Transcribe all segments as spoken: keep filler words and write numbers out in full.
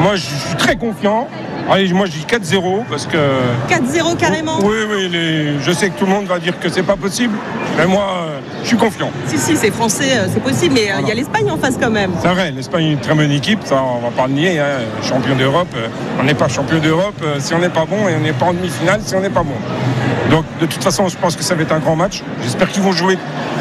moi je suis très confiant. Allez, moi je dis quatre zéro parce que... quatre zéro carrément? Oui, oui, les... je sais que tout le monde va dire que c'est pas possible, mais moi euh, je suis confiant. Si, si, c'est français, c'est possible, mais il voilà. y a l'Espagne en face quand même. C'est vrai, l'Espagne est une très bonne équipe, ça on va pas le nier, hein. Champion d'Europe, euh, on n'est pas champion d'Europe euh, si on n'est pas bon, et on n'est pas en demi-finale si on n'est pas bon. Donc de toute façon, je pense que ça va être un grand match. J'espère qu'ils vont jouer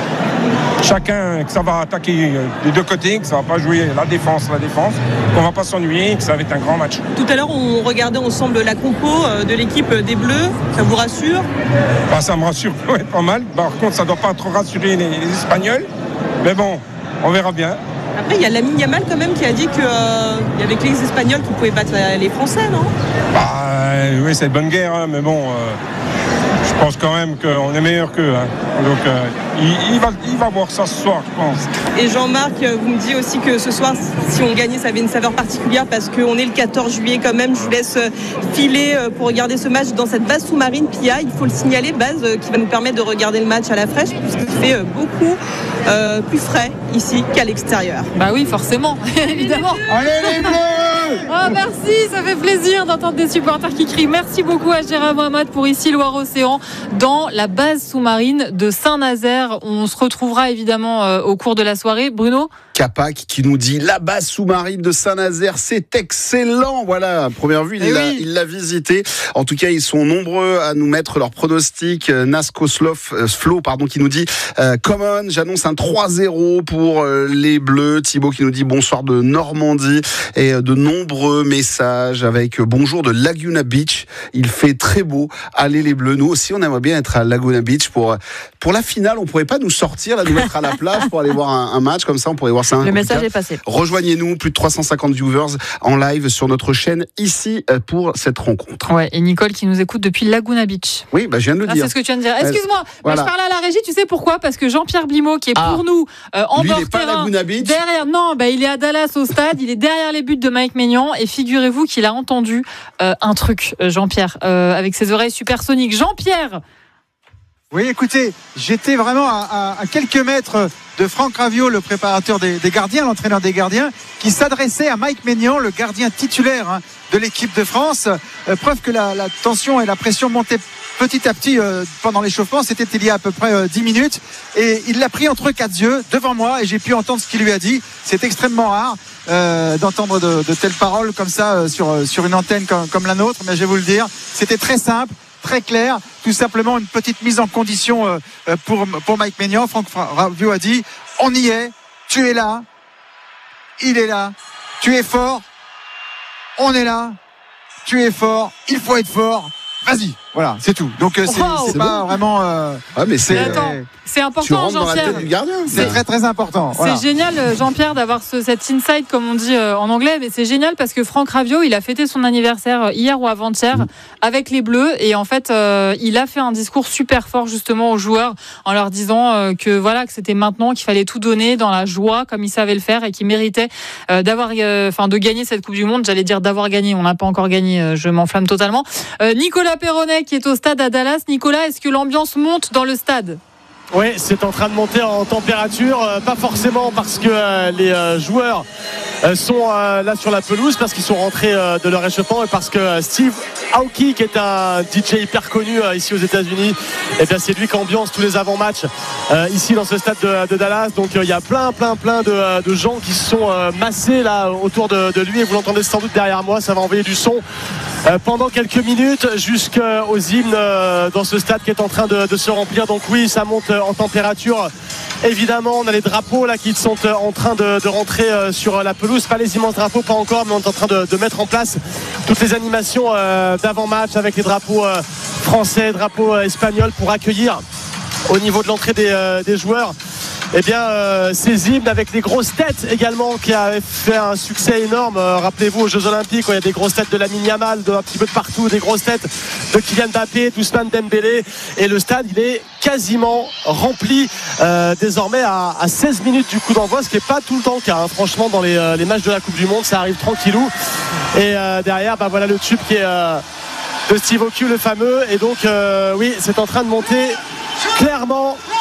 chacun, que ça va attaquer des deux côtés, que ça va pas jouer la défense, la défense, qu'on va pas s'ennuyer, que ça va être un grand match. Tout à l'heure, on regardait ensemble la compo de l'équipe des Bleus. Ça vous rassure? Bah, ça me rassure ouais, pas mal. Par contre, ça doit pas trop rassurer les, les Espagnols. Mais bon, on verra bien. Après, il y a Lamine Yamal quand même qui a dit qu'il euh, y avait que les Espagnols qui pouvaient battre les Français, non? Bah euh, oui, c'est une bonne guerre, hein, mais bon... Euh... Je pense quand même qu'on est meilleur qu'eux. Hein. Donc, euh, il, il, va, il va voir ça ce soir, je pense. Et Jean-Marc, vous me dites aussi que ce soir, si on gagnait, ça avait une saveur particulière parce qu'on est le quatorze juillet quand même. Je vous laisse filer pour regarder ce match dans cette base sous-marine P I A. Il faut le signaler, base qui va nous permettre de regarder le match à la fraîche puisqu'il fait beaucoup euh, plus frais ici qu'à l'extérieur. Bah oui, forcément, évidemment. Allez les Bleus! Oh merci, ça fait plaisir d'entendre des supporters qui crient. Merci beaucoup à Gérard Mohamed pour ici Loire-Océan dans la base sous-marine de Saint-Nazaire. On se retrouvera évidemment euh, au cours de la soirée. Bruno Capac qui nous dit la base sous-marine de Saint-Nazaire, c'est excellent. Voilà, à première vue, il l'a, oui. il l'a visité. En tout cas, ils sont nombreux à nous mettre leurs pronostics. Nasco Slof, euh, Flo, pardon, qui nous dit euh, come on, j'annonce un trois zéro pour euh, les Bleus. Thibaut qui nous dit bonsoir de Normandie et euh, de nombreux messages avec euh, bonjour de Laguna Beach. Il fait très beau. Allez les Bleus. Nous aussi, on aimerait bien être à Laguna Beach pour pour la finale. On pourrait pas nous sortir là, nous mettre à la plage pour aller voir un, un match comme ça. On pourrait voir ça. Le message est passé. Rejoignez-nous, plus de trois cent cinquante viewers en live sur notre chaîne ici pour cette rencontre. Ouais, et Nicole qui nous écoute depuis Laguna Beach. Oui, bah, je viens de le ah, dire. C'est ce que tu viens de dire. Excuse-moi, voilà. bah, je parlais à la régie, tu sais pourquoi? Parce que Jean-Pierre Blimaud, qui est ah, pour nous euh, en lui, bord il est pas terrain, à Laguna Beach. derrière, non, bah, il est à Dallas au stade, il est derrière les buts de Mike Maignan, et figurez-vous qu'il a entendu euh, un truc, Jean-Pierre, euh, avec ses oreilles supersoniques. Jean-Pierre! Oui, écoutez, j'étais vraiment à, à, à quelques mètres de Franck Raviot, le préparateur des, des gardiens, l'entraîneur des gardiens, qui s'adressait à Mike Maignan, le gardien titulaire hein, de l'équipe de France. Euh, preuve que la, la tension et la pression montaient petit à petit euh, pendant l'échauffement. C'était il y a à peu près euh, dix minutes. Et il l'a pris entre quatre yeux devant moi et j'ai pu entendre ce qu'il lui a dit. C'est extrêmement rare euh, d'entendre de, de telles paroles comme ça euh, sur, euh, sur une antenne comme, comme la nôtre. Mais je vais vous le dire, c'était très simple, très clair, tout simplement une petite mise en condition euh, pour, pour Mike Maignan. Franck Raviot a dit on y est, tu es là, il est là, tu es fort, on est là, tu es fort, il faut être fort, vas-y. Voilà, c'est tout. Donc euh, c'est, wow, c'est pas bon. Vraiment. Euh, ah mais c'est. Mais attends, c'est important, Jean-Pierre. C'est très très important. Voilà. C'est génial, Jean-Pierre, d'avoir ce, cet insight, comme on dit euh, en anglais. Mais c'est génial parce que Franck Raviot, il a fêté son anniversaire hier ou avant-hier mmh. avec les Bleus et en fait, euh, il a fait un discours super fort justement aux joueurs en leur disant euh, que voilà que c'était maintenant qu'il fallait tout donner dans la joie comme il savait le faire et qu'il méritait euh, d'avoir, enfin, euh, de gagner cette Coupe du Monde. J'allais dire d'avoir gagné, on n'a pas encore gagné. Euh, je m'enflamme totalement. Euh, Nicolas Perronnet qui est au stade à Dallas. Nicolas, est-ce que l'ambiance monte dans le stade ? Oui, c'est en train de monter en température, euh, pas forcément parce que euh, les euh, joueurs euh, sont euh, là sur la pelouse, parce qu'ils sont rentrés euh, de leur échauffement et parce que euh, Steve Aoki, qui est un D J hyper connu euh, ici aux États-Unis, et bien c'est lui qui ambiance tous les avant-matchs euh, ici dans ce stade de, de Dallas. Donc il euh, y a plein, plein, plein de, de gens qui se sont euh, massés là autour de, de lui et vous l'entendez sans doute derrière moi, ça va envoyer du son euh, pendant quelques minutes jusqu'aux hymnes euh, dans ce stade qui est en train de, de se remplir. Donc oui, ça monte en température. Évidemment, on a les drapeaux là qui sont en train de, de rentrer sur la pelouse. Pas les immenses drapeaux, pas encore, mais on est en train de, de mettre en place toutes les animations euh, d'avant-match avec les drapeaux euh, français, drapeaux euh, espagnols pour accueillir au niveau de l'entrée des, euh, des joueurs. Eh bien, euh, ces hymnes avec les grosses têtes également qui avaient fait un succès énorme. Euh, rappelez-vous aux Jeux Olympiques, où il y a des grosses têtes de Lamine Yamal, de un petit peu de partout, des grosses têtes de Kylian Mbappé, d'Ousmane Dembélé. Et le stade, il est quasiment rempli euh, désormais à, à seize minutes du coup d'envoi, ce qui n'est pas tout le temps le cas. Hein. Franchement, dans les, euh, les matchs de la Coupe du Monde, ça arrive tranquillou. Et euh, derrière, bah, voilà le tube qui est euh, de Steve Aoki, le fameux. Et donc, euh, oui, c'est en train de monter clairement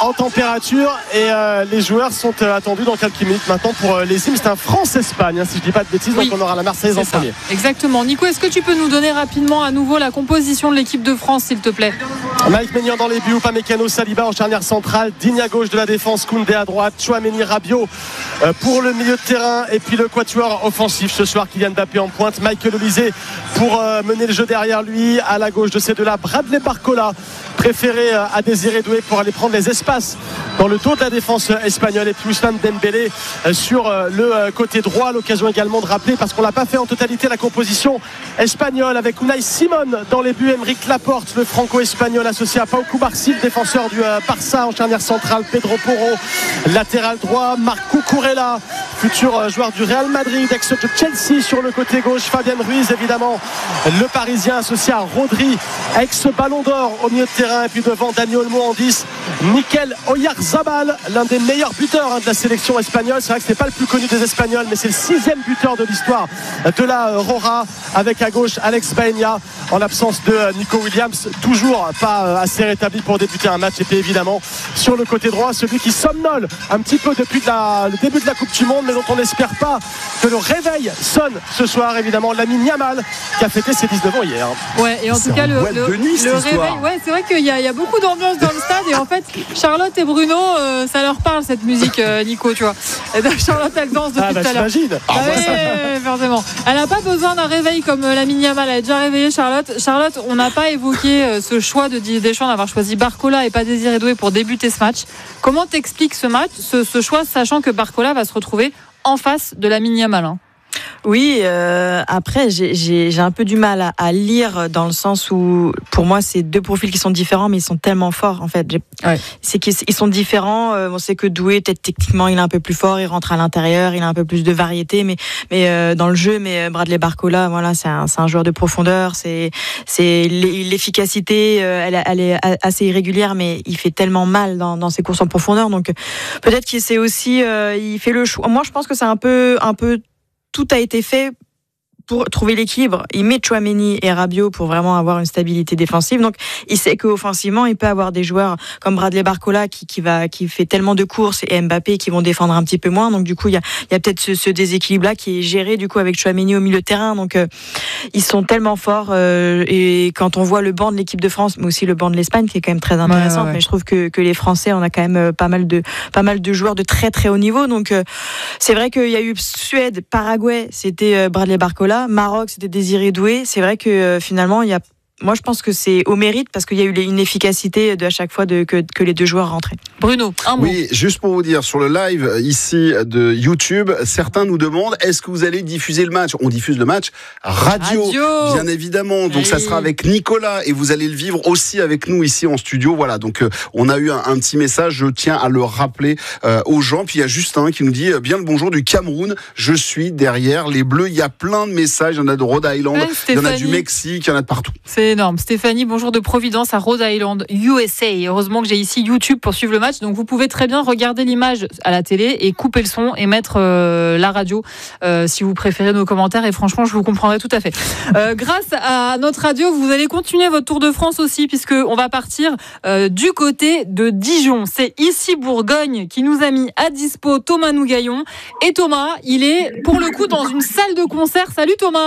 en température et euh, les joueurs sont euh, attendus dans quelques minutes maintenant pour euh, les hymnes. C'est un France-Espagne, hein, si je dis pas de bêtises, oui. Donc on aura la Marseillaise en premier. Exactement. Nico, est-ce que tu peux nous donner rapidement à nouveau la composition de l'équipe de France, s'il te plaît? Mike Maignan dans les buts, Upamecano, Saliba en charnière centrale, Digne à gauche de la défense, Koundé à droite, Tchouaméni, Rabiot euh, pour le milieu de terrain et puis le quatuor offensif ce soir, Kylian Mbappé en pointe, Michael Olise pour euh, mener le jeu derrière lui, à la gauche de ces deux-là, Bradley Barcola préféré euh, à Désiré Doué pour aller prendre les espaces dans le dos de la défense espagnole et puis Ousmane Dembélé euh, sur euh, le euh, côté droit. L'occasion également de rappeler, parce qu'on l'a pas fait en totalité, la composition espagnole avec Unai Simon dans les buts, Aymeric Laporte, le franco-espagnol associé à Pau Cubarsí, le défenseur du euh, Barça en charnière centrale, Pedro Porro latéral droit, Marc Cucurella futur euh, joueur du Real Madrid, ex de Chelsea sur le côté gauche, Fabien Ruiz évidemment le Parisien associé à Rodri, ex Ballon d'Or au milieu de terrain, et puis devant Dani Olmo en dix, Mikel Oyarzabal, l'un des meilleurs buteurs hein, de la sélection espagnole. C'est vrai que c'est pas le plus connu des Espagnols, mais c'est le sixième buteur de l'histoire de la euh, Rora, avec à gauche Alex Baena en l'absence de euh, Nico Williams, toujours pas euh, assez rétabli pour débuter un match. Et puis évidemment sur le côté droit, celui qui somnole un petit peu depuis de la, le début de la Coupe du Monde, mais dont on n'espère pas que le réveil sonne ce soir, évidemment Lamine Yamal qui a fêté ses dix-neuf ans hier. Ouais, et en c'est tout cas le, le, nice, le réveil, ouais, c'est vrai qu'il y a, il y a beaucoup d'ambiance dans le stade, et en fait Charlotte et Bruno euh, ça leur parle cette musique, euh, Nico, tu vois. Et donc, Charlotte elle danse depuis ah, bah, tout à l'heure. Ah, ah, ouais, ouais, forcément. Elle n'a pas besoin d'un réveil comme euh, Lamine Yamal, elle est déjà réveillée. Charlotte, Charlotte, on n'a pas évoqué euh, ce choix de Didier Deschamps d'avoir choisi Barcola et pas Désiré Doué pour débuter ce match. Comment t'expliques ce match, ce, ce choix, sachant que Barcola va se retrouver en face de Lamine Yamal, hein? Oui, euh, après j'ai, j'ai, j'ai un peu du mal à, à lire, dans le sens où pour moi c'est deux profils qui sont différents, mais ils sont tellement forts en fait. J'ai, ouais. C'est qu'ils ils sont différents. Euh, on sait que Doué, peut-être techniquement il est un peu plus fort, il rentre à l'intérieur, il a un peu plus de variété, mais mais euh, dans le jeu, mais Bradley Barcola, voilà, c'est un, c'est un joueur de profondeur. C'est c'est l'efficacité, euh, elle, elle est assez irrégulière, mais il fait tellement mal dans, dans ses courses en profondeur. Donc peut-être qu'il c'est aussi, euh, il fait le choix. Moi je pense que c'est un peu un peu tout a été fait pour trouver l'équilibre. Il met Tchouaméni et Rabiot pour vraiment avoir une stabilité défensive. Donc, il sait qu'offensivement, il peut avoir des joueurs comme Bradley Barcola qui, qui va, qui fait tellement de courses, et Mbappé qui vont défendre un petit peu moins. Donc, du coup, il y a, il y a peut-être ce, ce déséquilibre-là qui est géré, du coup, avec Tchouaméni au milieu de terrain. Donc, euh, ils sont tellement forts. Euh, et quand on voit le banc de l'équipe de France, mais aussi le banc de l'Espagne, qui est quand même très intéressant. Ouais, ouais. Mais je trouve que, que les Français, on a quand même pas mal de, pas mal de joueurs de très, très haut niveau. Donc, euh, c'est vrai qu'il y a eu Suède, Paraguay, c'était Bradley Barcola. Maroc, c'était Désiré Doué. C'est vrai que euh, finalement, il y a. Moi, je pense que c'est au mérite, parce qu'il y a eu une efficacité de à chaque fois de, que, que les deux joueurs rentraient. Bruno, un mot. Oui, juste pour vous dire, sur le live ici de YouTube, certains nous demandent, est-ce que vous allez diffuser le match? On diffuse le match radio, radio. Bien évidemment. Donc, oui. Ça sera avec Nicolas, et vous allez le vivre aussi avec nous ici en studio. Voilà, donc euh, on a eu un, un petit message, je tiens à le rappeler euh, aux gens. Puis il y a Justin qui nous dit, bien le bonjour du Cameroun, je suis derrière les Bleus. Il y a plein de messages, il y en a de Rhode Island, ouais, il y en a du Mexique, il y en a de partout. C'est énorme. Stéphanie, bonjour de Providence à Rhode Island, U S A. Heureusement que j'ai ici YouTube pour suivre le match, donc vous pouvez très bien regarder l'image à la télé et couper le son et mettre euh, la radio euh, si vous préférez nos commentaires, et franchement je vous comprendrai tout à fait. Euh, grâce à notre radio, vous allez continuer votre Tour de France aussi, puisque on va partir euh, du côté de Dijon. C'est ici Bourgogne qui nous a mis à dispo Thomas Nougaillon, et Thomas, il est pour le coup dans une salle de concert. Salut Thomas.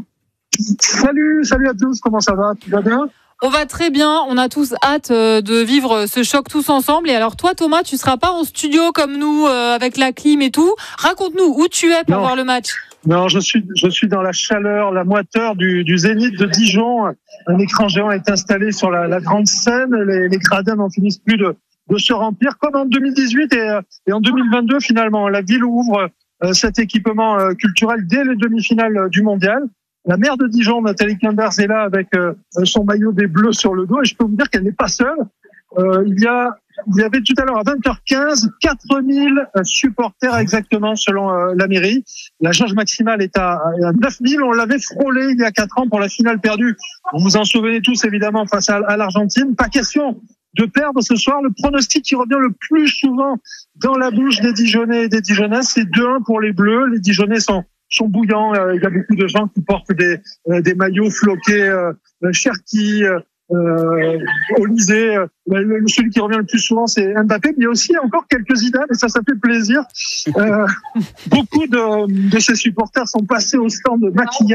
Salut, salut à tous, comment ça va? Tu vas bien? On va très bien, on a tous hâte de vivre ce choc tous ensemble. Et alors toi Thomas, tu seras pas en studio comme nous euh, avec la clim et tout. Raconte-nous où tu es pour non. voir le match. Non, je suis, je suis dans la chaleur, la moiteur du, du Zénith de Dijon. Un écran géant est installé sur la, la grande scène. Les, les gradins n'en finissent plus de, de se remplir, comme en deux mille dix-huit et, et en deux mille vingt-deux finalement. La ville ouvre euh, cet équipement euh, culturel dès les demi-finales du mondial. La maire de Dijon, Nathalie Quimbers, est là avec euh, son maillot des Bleus sur le dos, et je peux vous dire qu'elle n'est pas seule. Euh, il y a, il y avait tout à l'heure à vingt heures quinze quatre mille supporters exactement selon euh, la mairie. La jauge maximale est à, à neuf mille. On l'avait frôlé il y a quatre ans pour la finale perdue. Vous vous en souvenez tous évidemment face à, à l'Argentine. Pas question de perdre ce soir. Le pronostic qui revient le plus souvent dans la bouche des Dijonnais et des Dijonnaises, c'est deux un pour les Bleus. Les Dijonnais sont sont bouillants. Il y a beaucoup de gens qui portent des, des maillots floqués euh, Cherki, euh, Olysée, euh, celui qui revient le plus souvent, c'est Mbappé. Mais il y a aussi encore quelques Zidane, et ça, ça fait plaisir. Euh, beaucoup de, de ces supporters sont passés au stand de maquillage.